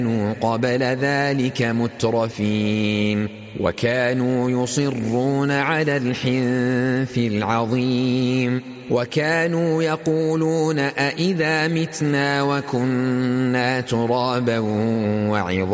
قبل ذلك مترفين وكانوا يصرون على الحنث العظيم وكانوا يقولون أإذا متنا وكنا ترابا وعظاما